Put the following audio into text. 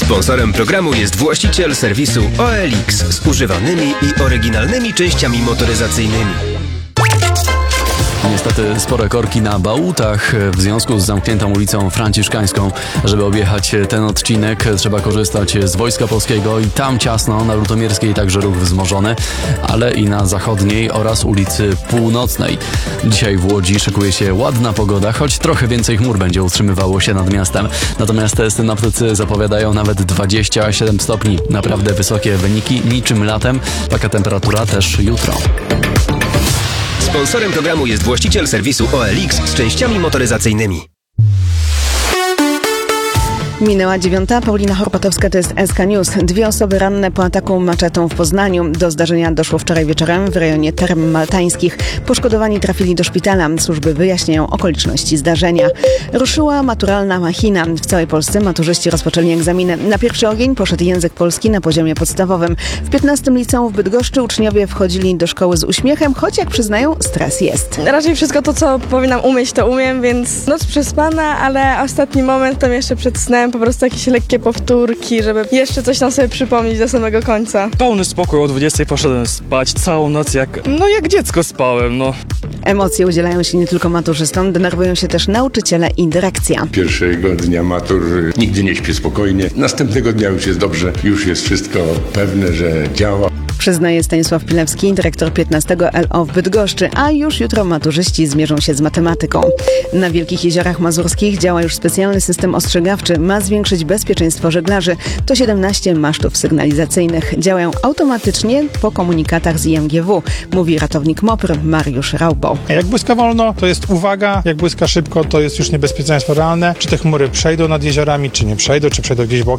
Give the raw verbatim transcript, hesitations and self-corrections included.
Sponsorem programu jest właściciel serwisu O L X z używanymi i oryginalnymi częściami motoryzacyjnymi. Niestety spore korki na Bałutach w związku z zamkniętą ulicą Franciszkańską. Żeby objechać ten odcinek, trzeba korzystać z Wojska Polskiego i tam ciasno, na Lutomierskiej także ruch wzmożony, ale i na Zachodniej oraz ulicy Północnej. Dzisiaj w Łodzi szykuje się ładna pogoda, choć trochę więcej chmur będzie utrzymywało się nad miastem. Natomiast synoptycy zapowiadają nawet dwadzieścia siedem stopni. Naprawdę wysokie wyniki, niczym latem. Taka temperatura też jutro. Sponsorem programu jest właściciel serwisu O L X z częściami motoryzacyjnymi. Minęła dziewiąta. Paulina Horpatowska, to jest S K News. Dwie osoby ranne po ataku maczetą w Poznaniu. Do zdarzenia doszło wczoraj wieczorem w rejonie Term Maltańskich. Poszkodowani trafili do szpitala. Służby wyjaśniają okoliczności zdarzenia. Ruszyła maturalna machina. W całej Polsce maturzyści rozpoczęli egzaminy. Na pierwszy ogień poszedł język polski na poziomie podstawowym. W piętnastym liceum w Bydgoszczy uczniowie wchodzili do szkoły z uśmiechem, choć jak przyznają, stres jest. Raczej wszystko to, co powinnam umieć, to umiem, więc noc przespana, ale ostatni moment tam jeszcze przed snem po prostu jakieś lekkie powtórki, żeby jeszcze coś nam sobie przypomnieć do samego końca. Pełny spokój, o dwudziestej poszedłem spać, całą noc jak, no jak dziecko spałem, no. Emocje udzielają się nie tylko maturzystom, denerwują się też nauczyciele i dyrekcja. Pierwszego dnia matur nigdy nie śpię spokojnie. Następnego dnia już jest dobrze, już jest wszystko pewne, że działa. Przyznaje Stanisław Pilewski, dyrektor piętnastego L O w Bydgoszczy, a już jutro maturzyści zmierzą się z matematyką. Na Wielkich Jeziorach Mazurskich działa już specjalny system ostrzegawczy. Ma zwiększyć bezpieczeństwo żeglarzy. To siedemnaście masztów sygnalizacyjnych. Działają automatycznie po komunikatach z I M G W, mówi ratownik MOPR Mariusz Raubo. Jak błyska wolno, to jest uwaga, jak błyska szybko, to jest już niebezpieczeństwo realne. Czy te chmury przejdą nad jeziorami, czy nie przejdą, czy przejdą gdzieś bokiem.